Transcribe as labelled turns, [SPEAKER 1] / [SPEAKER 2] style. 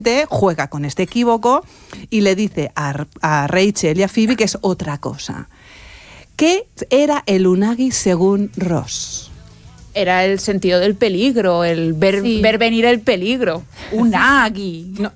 [SPEAKER 1] juega con este equívoco y le dice a Rachel y a Phoebe que es otra cosa. ¿Qué era el unagi según Ross?
[SPEAKER 2] Era el sentido del peligro, el ver venir el peligro. Unagi.
[SPEAKER 1] No,